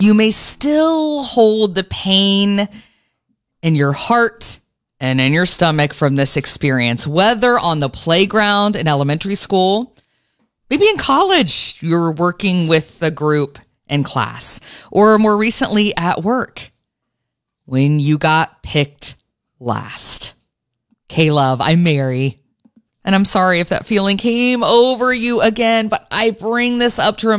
You may still hold the pain in your heart and in your stomach from this experience, whether on the playground in elementary school, maybe in college, you're working with a group in class, or more recently at work when you got picked last. K-Love, I'm Mary, and I'm sorry if that feeling came over you again, but I bring this up to